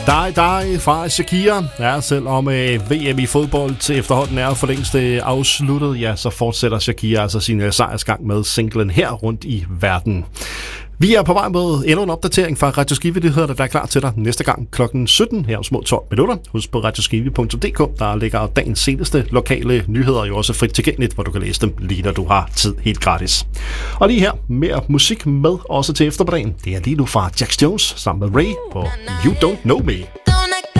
Die fra Shakira. Ja, selvom VM i fodbold til efterhånden er for længst afsluttet, ja, så fortsætter Shakira altså sin sejrsgang med singlen her rundt i verden. Vi er på vej med endnu en opdatering fra Radio Skive. Det hedder der er klar til dig næste gang klokken 17 her om små 12 minutter. Husk på radioskive.dk. Der ligger dagens seneste lokale nyheder jo også frit tilgængeligt, hvor du kan læse dem lige når du har tid helt gratis. Og lige her mere musik med også til eftermiddagen. Det er lige nu fra Jax Jones sammen med Ray på You Don't Know Me.